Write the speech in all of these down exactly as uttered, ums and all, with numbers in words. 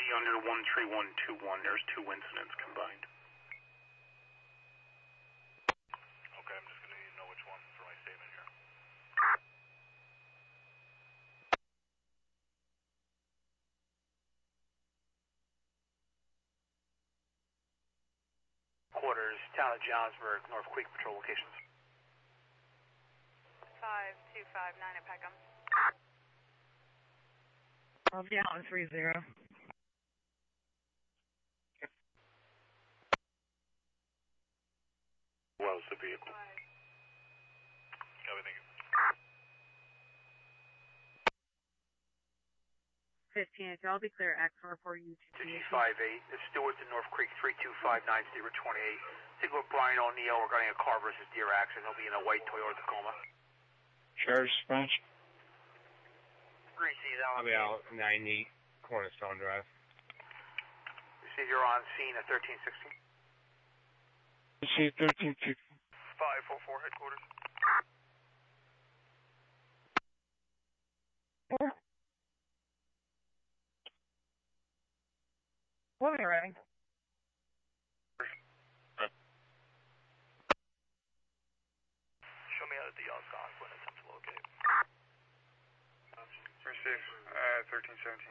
under one three one two one, there's two incidents combined. Okay, I'm just going to need to know which one for my statement here. Quarters, Town of Johnsburg, North Creek Patrol locations. five two five nine at Peckham. I'll be out in three zero. Well, the vehicle. Copy, thank you. fifteen, I'll be clear X four for you. two G five eight, it's Stewart to North Creek three two five nine, zero twenty-eight. Think with Brian O'Neill regarding a car versus deer accident. He'll be in a white Toyota Tacoma. Sheriff's Branch. Green Seas, I'll be out ninety, Cornerstone Drive. You see you're on scene at thirteen sixteen. You see thirteen sixteen. five four four headquarters. Four. What are we running? Show me out at the Algonquin attempt to locate. Receive, uh, thirteen seventeen.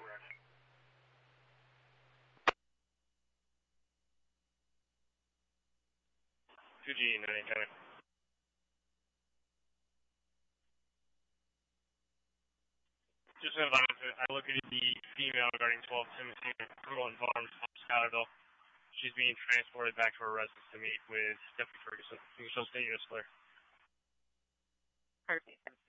two G nine ten. Just an advice, I located the female regarding twelve Timothy Cumberland Farms, Schuylerville. She's being transported back to her residence to meet with Deputy Ferguson. You can still stay, U S Clear. Perfect.